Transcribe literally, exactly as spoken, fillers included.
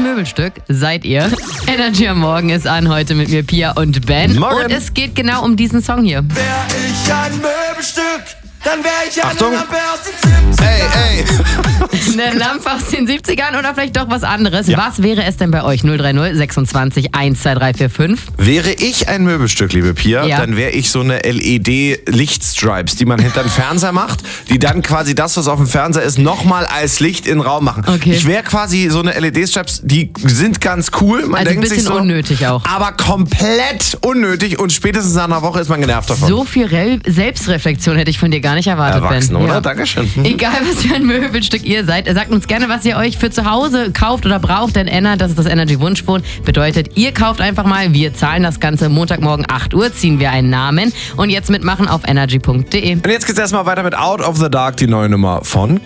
Möbelstück seid ihr? Energy am Morgen ist an, heute mit mir Pia und Ben. Morgen. Und es geht genau um diesen Song hier. Wär ich ein Möbelstück, dann wär ich eine Achtung. Lampe aus den siebzigern. Ey, ey. Eine Lampe aus den siebzigern oder vielleicht doch was anderes. Ja. Was wäre es denn bei euch? null drei null sechsundzwanzig eins zwei drei vier fünf. Wäre ich ein Möbelstück, liebe Pia, Ja. dann wäre ich so eine L E D-Lichtstripes, die man hinter den Fernseher macht, die dann quasi das, was auf dem Fernseher ist, nochmal als Licht in den Raum machen. Okay. Ich wäre quasi so eine L E D-Stripes, die sind ganz cool. Man Also ein denkt bisschen sich so, unnötig auch. aber komplett unnötig und spätestens nach einer Woche ist man genervt davon. So viel Rel- Selbstreflexion hätte ich von dir gar nicht erwartet, Erwachsen, Ben. oder? Ja. Dankeschön. Egal, was für ein Möbelstück ihr seid, sagt uns gerne, was ihr euch für zu Hause kauft oder braucht. Denn Enna, das ist das Energy Wunschphone, bedeutet, ihr kauft einfach mal, wir zahlen das Ganze. Montagmorgen acht Uhr ziehen wir einen Namen. Und jetzt mitmachen auf energy punkt de. Und jetzt geht's erstmal weiter mit Out of the Dark, die neue Nummer von